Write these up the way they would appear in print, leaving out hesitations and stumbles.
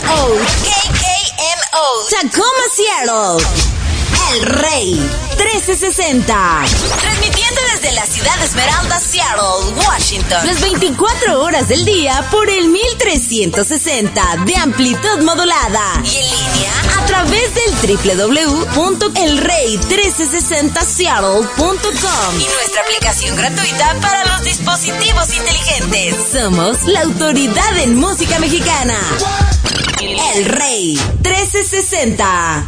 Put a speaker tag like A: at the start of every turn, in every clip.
A: KKMO Tacoma, Seattle. El Rey 1360. Transmitiendo desde la ciudad de Esmeralda, Seattle, Washington. Las 24 horas del día por el 1360 de amplitud modulada. Y en línea a través del www.elrey1360seattle.com. Y nuestra aplicación gratuita para los dispositivos inteligentes. Somos la autoridad en música mexicana. El Rey 1360.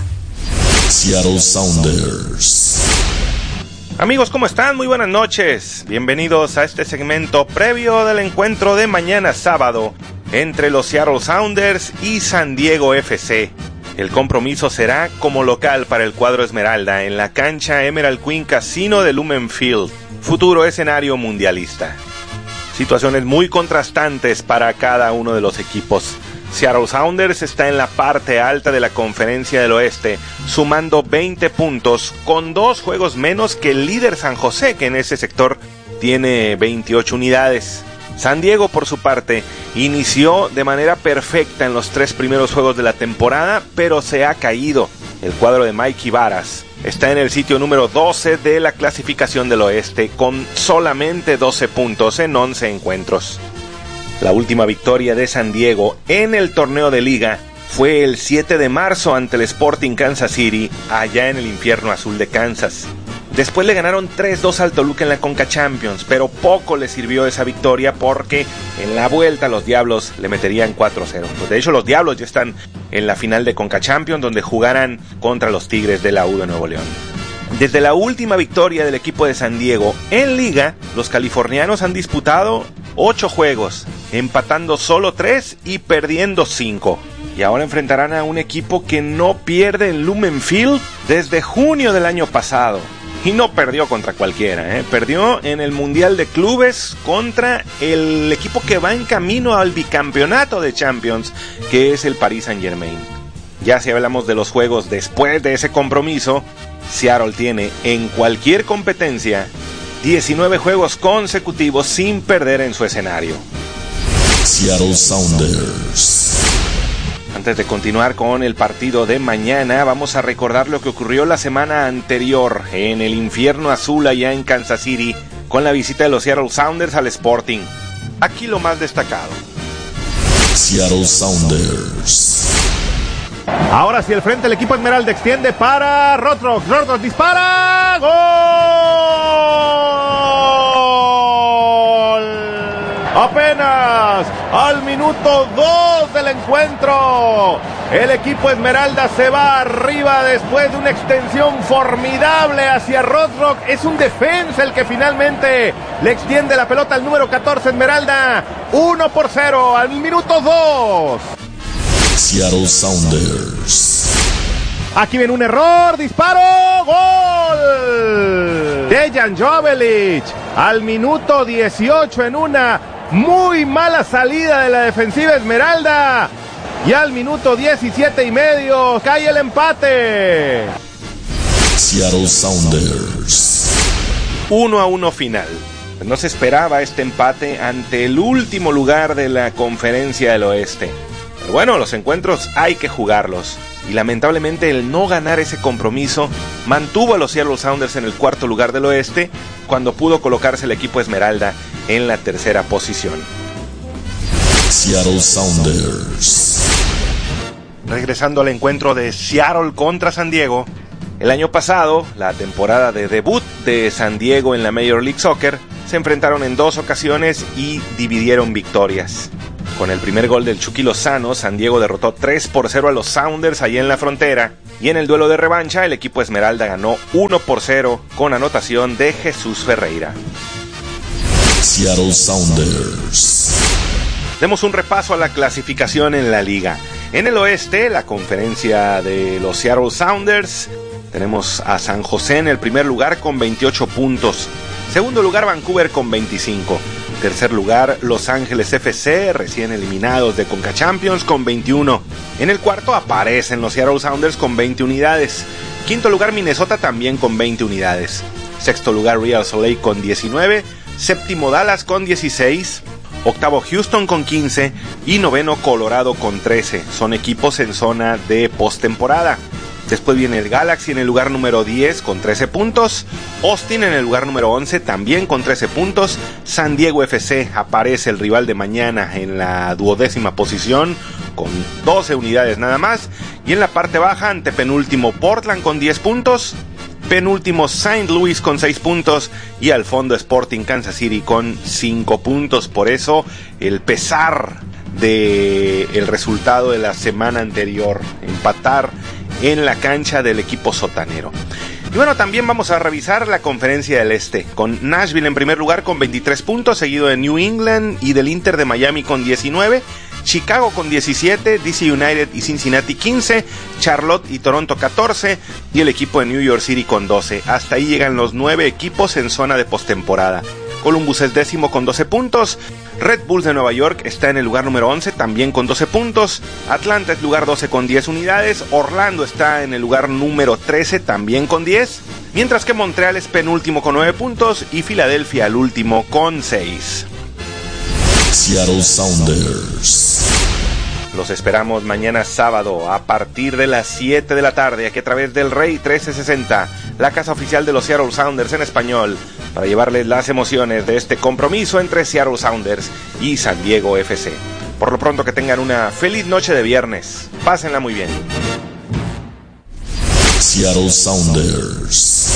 B: Seattle Sounders.
C: Amigos, ¿cómo están? Muy buenas noches. Bienvenidos a este segmento previo del encuentro de mañana sábado entre los Seattle Sounders y San Diego FC. El compromiso será como local para el cuadro Esmeralda en la cancha Emerald Queen Casino de Lumen Field, futuro escenario mundialista. Situaciones muy contrastantes para cada uno de los equipos. Seattle Sounders está en la parte alta de la Conferencia del Oeste, sumando 20 puntos, con 2 juegos menos que el líder San José, que en ese sector tiene 28 unidades. San Diego, por su parte, inició de manera perfecta en los 3 primeros juegos de la temporada, pero se ha caído. El cuadro de Mikey Varas está en el sitio número 12 de la clasificación del Oeste, con solamente 12 puntos en 11 encuentros. La última victoria de San Diego en el torneo de liga fue el 7 de marzo ante el Sporting Kansas City, allá en el infierno azul de Kansas. Después le ganaron 3-2 al Toluca en la Conca Champions, pero poco le sirvió esa victoria porque en la vuelta los Diablos le meterían 4-0. Pues de hecho los Diablos ya están en la final de Conca Champions, donde jugarán contra los Tigres de la U de Nuevo León. Desde la última victoria del equipo de San Diego en liga, los californianos han disputado 8 juegos, empatando solo 3 y perdiendo 5. Y ahora enfrentarán a un equipo que no pierde en Lumen Field desde junio del año pasado. Y no perdió contra cualquiera, perdió en el Mundial de Clubes contra el equipo que va en camino al bicampeonato de Champions, que es el Paris Saint-Germain. Ya si hablamos de los juegos después de ese compromiso, Seattle tiene en cualquier competencia 19 juegos consecutivos sin perder en su escenario.
B: Seattle Sounders.
C: Antes de continuar con el partido de mañana, vamos a recordar lo que ocurrió la semana anterior en el infierno azul allá en Kansas City con la visita de los Seattle Sounders al Sporting. Aquí lo más destacado.
B: Seattle Sounders.
D: Ahora sí, el frente del equipo Esmeralda extiende para Rothrock. Rothrock dispara. ¡Gol! Apenas al minuto 2 del encuentro, el equipo Esmeralda se va arriba después de una extensión formidable hacia Rothrock. Es un defensa el que finalmente le extiende la pelota al número 14 Esmeralda. 1-0 al minuto 2.
B: Seattle Sounders.
D: Aquí viene un error, disparo, gol. Dejan Jovelic al minuto 18 en una muy mala salida de la defensiva Esmeralda. Y al minuto 17:30 cae el empate.
B: Seattle Sounders.
C: 1-1 final. No se esperaba este empate ante el último lugar de la Conferencia del Oeste. Pero bueno, los encuentros hay que jugarlos. Y lamentablemente el no ganar ese compromiso mantuvo a los Seattle Sounders en el 4º lugar del Oeste, cuando pudo colocarse el equipo Esmeralda en la 3ª posición.
B: Seattle Sounders.
C: Regresando al encuentro de Seattle contra San Diego, el año pasado, la temporada de debut de San Diego en la Major League Soccer, se enfrentaron en 2 ocasiones y dividieron victorias. Con el primer gol del Chucky Lozano, San Diego derrotó 3-0 a los Sounders allí en la frontera, y en el duelo de revancha el equipo Esmeralda ganó 1-0 con anotación de Jesús Ferreira.
B: Seattle Sounders.
C: Demos un repaso a la clasificación en la liga. En el oeste, la conferencia de los Seattle Sounders, tenemos a San José en el primer lugar con 28 puntos. Segundo lugar, Vancouver con 25. Tercer lugar, Los Ángeles FC, recién eliminados de Conca Champions, con 21. En el cuarto aparecen los Seattle Sounders con 20 unidades. Quinto lugar, Minnesota también con 20 unidades. Sexto lugar, Real Salt Lake con 19. Séptimo, Dallas con 16. octavo Houston con 15 y noveno Colorado con 13. Son equipos en zona de postemporada. Después viene el Galaxy en el lugar número 10 con 13 puntos. Austin en el lugar número 11 también con 13 puntos. San Diego FC aparece el rival de mañana en la 12ª posición con 12 unidades nada más. Y en la parte baja, antepenúltimo Portland con 10 puntos. Penúltimo St. Louis con 6 puntos. Y al fondo Sporting Kansas City con 5 puntos. Por eso el pesar del resultado de la semana anterior. Empatar en la cancha del equipo sotanero. Y bueno, también vamos a revisar la Conferencia del Este, con Nashville en primer lugar con 23 puntos, seguido de New England y del Inter de Miami con 19, Chicago con 17, DC United y Cincinnati 15, Charlotte y Toronto 14 y el equipo de New York City con 12. Hasta ahí llegan los 9 equipos en zona de postemporada. Columbus es décimo con 12 puntos, Red Bulls de Nueva York está en el lugar número 11 también con 12 puntos, Atlanta es lugar 12 con 10 unidades, Orlando está en el lugar número 13 también con 10, mientras que Montreal es penúltimo con 9 puntos y Filadelfia al último con 6.
B: Seattle Sounders.
C: Los esperamos mañana sábado a partir de las 7 de la tarde aquí a través del Rey 1360, la casa oficial de los Seattle Sounders en español, para llevarles las emociones de este compromiso entre Seattle Sounders y San Diego FC. Por lo pronto, que tengan una feliz noche de viernes. Pásenla muy bien.
B: Seattle Sounders.